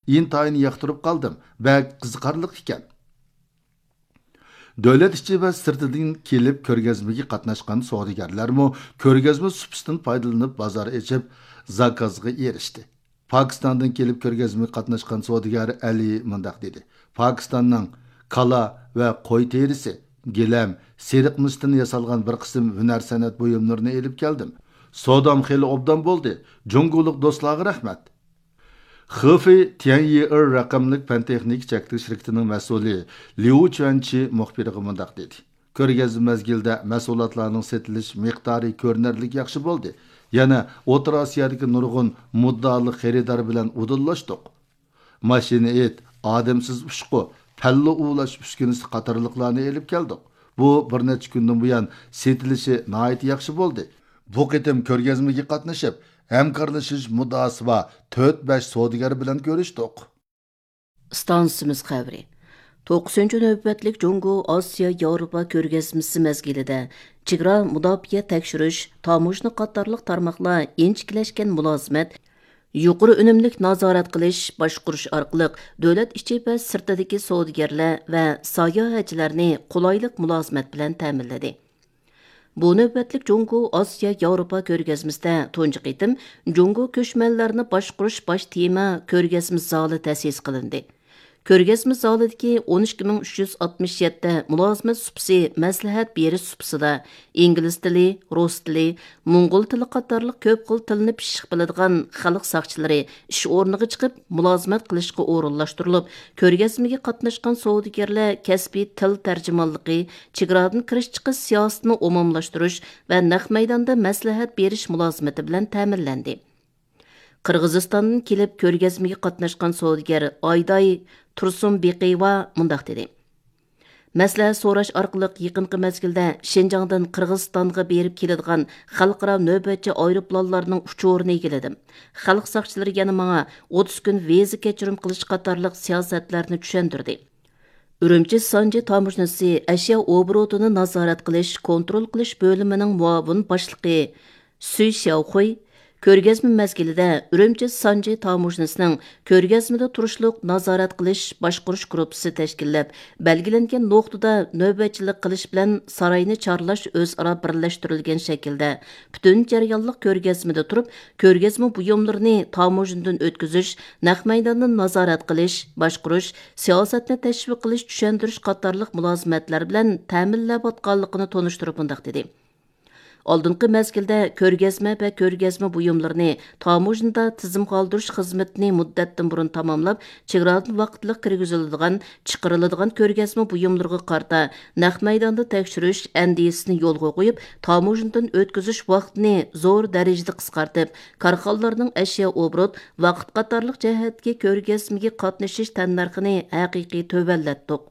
intayin yoqtirib qoldim. Bak qiziqarli ekan. Davlat ichi va sirtidan kelib ko'rgazmaga qatnashgan savdogarlarmi ko'rgazma supisidan foydalanib bozor ochib, zakazga erishdi. Pokistondan kelib ko'rgazmaga qatnashgan savdogar Ali mundaq dedi. Pokistonning kala va qo'y terisi, gilam, seriq misdan yasalgan bir qism hunar san'at buyumlarini elib keldim. Savdom xeyli obdan bo'ldi. Junguliq do'stlarga rahmat. Xefi Tianyi-er raqamlik fan-texnik chektirish shirkatining mas'uli Liu Chuanchi muxbiriga mundaq dedi. Ko'rgazma mezgilda mahsulotlarning setilish miqdori ko'rinarli yaxshi bo'ldi. Yana O'rta Osiyodagi nurg'un muddali xaridor bilan udillashdik. Mashina et, odamsiz ushqu, palla ulash uskunasi qatorliqlarni elib keldik. Bu bir necha kundan buyon setilishi nihoyat yaxshi bo'ldi. Bu qitim ko'rgazmaga qatnashib, hamkorlashish muddasi va 4-5 savdogar bilan ko'rishdik. Stansimiz xabari. 9-cı növbətlik Jungo Asiya Yevropa ko'rgazmasi mezgilida chegara mudofaa tekshirish, tamojna qatorliq tarmoqlar inchikilashgan mulozimat, yuqori unumlik nazorat qilish, boshqarish orqali davlat ichi va sirtidagi savdogarlar va sayohatchilarni qulaylik mulozimat bilan ta'minladi. Bu növbətlik Jungo Asiya Yevropa ko'rgazmasida tunji qitim Jungo ko'chmanlarni boshqarish bosh tema ko'rgazma zali ta'sis qilindi. Ko'rgazma zalidagi 12367 mulozimat supisi maslahat berish supisida ingliz tili, rus tili, mo'ng'ul tili qatorliq ko'p xil tilni pishiq biladigan xalq soqchilari ish o'rniga chiqib mulozimat qilishga o'rinlashtirilib, ko'rgazmaga qatnashgan savdogarlar kasbiy til tarjimonligi, chegaradan kirish chiqish siyosatini umumlashtirish va naq maydonda maslahat berish mulozimati bilan ta'minlandi. Qirg'izistondan kelib ko'rgazmaga qatnashgan savdogar Ayday Tursunbekova mundaq dedi. Maslahat so'rash orqali yaqinqi mezgilda Şinjandan Qirg'izistonga berib keladigan xalqaro navbatchi aeroplanlarning uchurini egiladim. Xalq soqchilari yana menga 30 kun viza kechirim qilish qatorliq siyosatlarni tushuntirdi. Urumchi Sanji tamojnasi ashyo obrotini nazorat qilish, kontrol qilish bo'limining muavin boshlig'i Suy Xiaohui ko'rgazma mezgilida Urumchi Sanji tamojnasining ko'rgazmada turishliq nazorat qilish boshqarish gruppasi tashkillab, belgilangan nuqtada navbatchilik qilish bilan saroyni chorlash o'zaro birlashtirilgan shaklda butun jarayonliq ko'rgazmada turib, ko'rgazma buyumlarini tamojnadan o'tkazish, naq maydonni nazorat qilish, boshqarish, siyosatni tashviq qilish, tushuntirish qatorliq mulozimatlar bilan ta'minlayotganligini tonishtirib bundaq dedi. Oldingi mezgilda ko'rgazma va ko'rgazma buyumlarini tamojnada tizim qoldirish xizmatini muddatdan burun tamomlab, chegaradan vaqtliq kirgiziladigan, chiqariladigan ko'rgazma buyumlariga qarta naq maydonda tekshirish andisini yo'lga qo'yib, tamojnadan o'tkazish vaqtini zo'r darajada qisqartib, korxonalarning ashyo obrot, vaqt qatorliq jihatga ko'rgazmaga qatnashish tannarxini haqiqiy tövallatdik.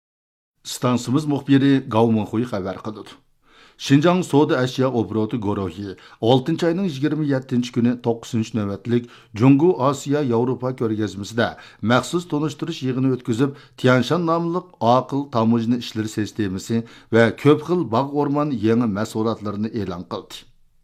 Stansimiz muxbiri Gavmonxo'y xabar qildi. Şinjan Soda Ashyo Obroti guruhi 6 ayning 27 kuni 9 navbatlik Jungo Asiya Yevropa ko'rgazmasida maxsus tonishtirish yig'ini o'tkazib, Tianshan nomli aql tamojna ishlari sistemasi va ko'p xil bog' o'rmon yangi mahsulotlarini e'lon qildi.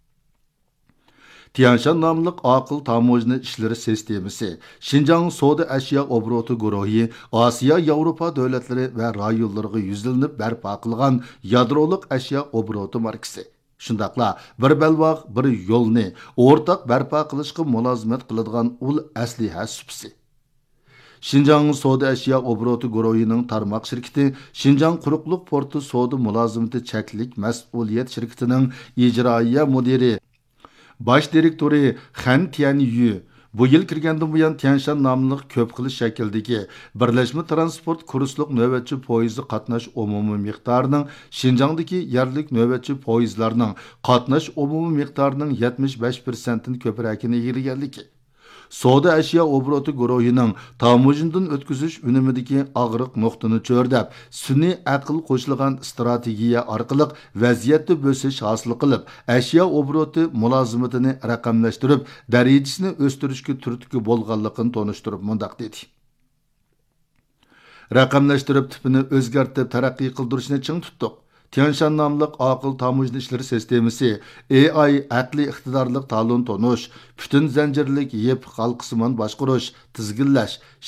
Tianshan nomli aql tamojna ishlari sistemasi Şinjan Soda Ashyo Obroti guruhi Asiya Yevropa davlatlari va rayonlariga yuzlanib barpo qilgan yadrolik ashyo obroti markasi. Shundaqla bir balvoq bir yo'lni o'rtaq barpo qilishga mulozimat qiladigan ul asliha supisi. Şinjan Soda Ashyo Obroti guruhining tarmoq shirkati Şinjan quruqliq porti soda mulozimati cheklik mas'uliyat shirkatining ijroiya mudiri Baş direktori Xan Tianyu bu yil kirgandan buyon Tianshan nomli ko'p xil shakldagi birlashma transport kursliq navbatchi poyezdi qatnash umumiy miqdorining Şinjandagi yerlik navbatchi poyezdlarning qatnash umumiy miqdorining 75%ni ko'pragini egallaganligi. Soda ashyo obroti guruhining tamojnadan o'tkazish unumidagi og'riq nuqtani cho'rdab, sun'iy aql qo'shilgan strategiya orqali vaziyatni bo'sish hosil qilib, ashyo obroti mulozimatini raqamlashtirib, darajasini o'stirishga turtki bo'lganligini tonishtirib mundaq dedi. Raqamlashtirib tipini o'zgartirib taraqqiy qildirishni ching tutdik. Tianshan nomli aql tamojna ishlari sistemasi AI aqli iqtidorlik talon tonush, butun zanjirlik yep xalqsimon boshqarish, tizginlash,